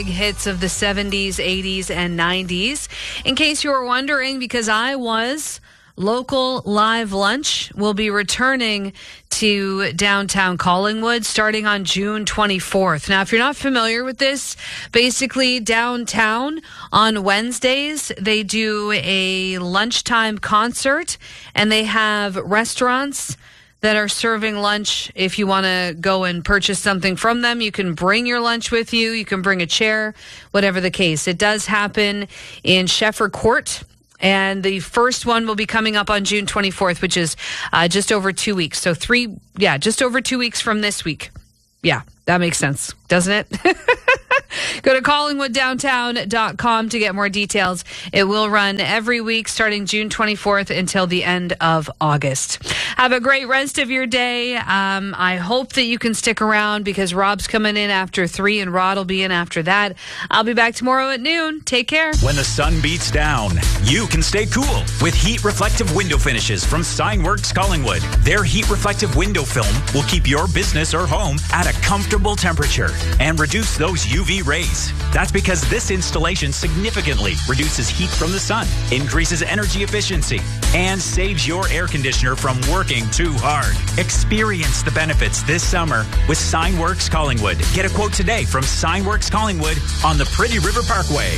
Hits of the 70s, 80s, and 90s. In case you were wondering, because local live lunch will be returning to downtown Collingwood starting on June 24th. Now, if you're not familiar with this, basically downtown on Wednesdays, they do a lunchtime concert and they have restaurants that are serving lunch. If you want to go and purchase something from them, you can bring your lunch with you. You can bring a chair, whatever the case. It does happen in Sheffer Court. And the first one will be coming up on June 24th, which is just over 2 weeks. So just over 2 weeks from this week. Yeah, that makes sense, doesn't it? Go to collingwooddowntown.com to get more details. It will run every week starting June 24th until the end of August. Have a great rest of your day. I hope that you can stick around because Rob's coming in after 3 and Rod will be in after that. I'll be back tomorrow at noon. Take care. When the sun beats down, you can stay cool with heat reflective window finishes from Signworks Collingwood. Their heat reflective window film will keep your business or home at a comfortable temperature and reduce those UV rays. That's because this installation significantly reduces heat from the sun, increases energy efficiency, and saves your air conditioner from working too hard. Experience the benefits this summer with Signworks Collingwood. Get a quote today from Signworks Collingwood on the Pretty River Parkway.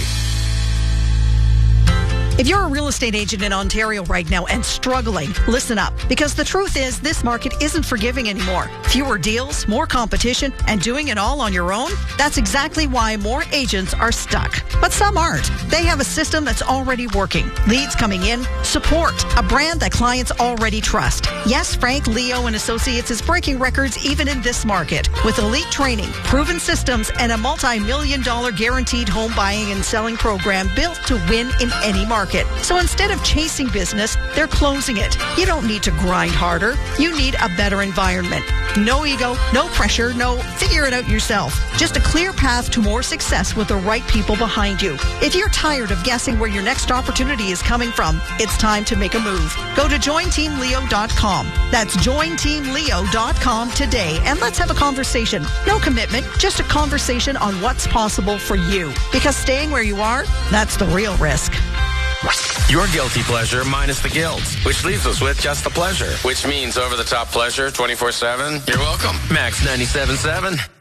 If you're a real estate agent in Ontario right now and struggling, listen up. Because the truth is, this market isn't forgiving anymore. Fewer deals, more competition, and doing it all on your own? That's exactly why more agents are stuck. But some aren't. They have a system that's already working. Leads coming in, support, a brand that clients already trust. Yes, Frank, Leo, and Associates is breaking records even in this market. With elite training, proven systems, and a multi-million-dollar guaranteed home buying and selling program built to win in any market. So instead of chasing business, they're closing it. You don't need to grind harder. You need a better environment. No ego, no pressure, no figure it out yourself. Just a clear path to more success with the right people behind you. If you're tired of guessing where your next opportunity is coming from, it's time to make a move. Go to jointeamleo.com. That's jointeamleo.com today, and let's have a conversation. No commitment, just a conversation on what's possible for you. Because staying where you are, that's the real risk. Your guilty pleasure minus the guilt, which leaves us with just the pleasure, which means over-the-top pleasure 24/7. You're welcome. Max 97.7.